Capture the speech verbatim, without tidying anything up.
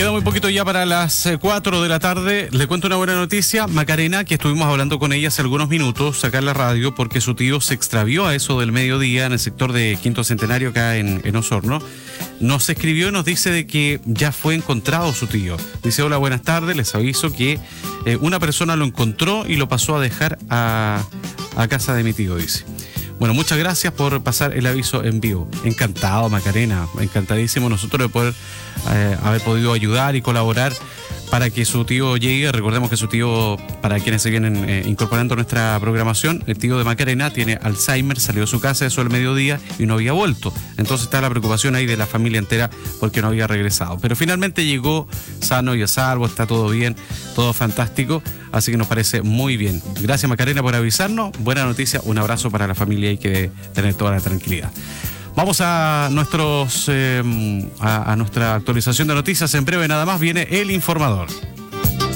Queda muy poquito ya para las cuatro de la tarde. Le cuento una buena noticia. Macarena, que estuvimos hablando con ella hace algunos minutos acá en la radio, porque su tío se extravió a eso del mediodía en el sector de Quinto Centenario acá en, en Osorno. Nos escribió y nos dice de que ya fue encontrado su tío. Dice: hola, buenas tardes, les aviso que eh, una persona lo encontró y lo pasó a dejar a, a casa de mi tío, dice. Bueno, muchas gracias por pasar el aviso en vivo. Encantado, Macarena, encantadísimo nosotros de poder eh, haber podido ayudar y colaborar para que su tío llegue. Recordemos que su tío, para quienes se vienen eh, incorporando a nuestra programación, el tío de Macarena tiene Alzheimer, salió de su casa eso al mediodía y no había vuelto. Entonces está la preocupación ahí de la familia entera porque no había regresado. Pero finalmente llegó sano y a salvo, está todo bien, todo fantástico. Así que nos parece muy bien. Gracias, Macarena, por avisarnos. Buena noticia, un abrazo para la familia y que tener toda la tranquilidad. Vamos a nuestros eh, a, a nuestra actualización de noticias. En breve nada más viene El Informador.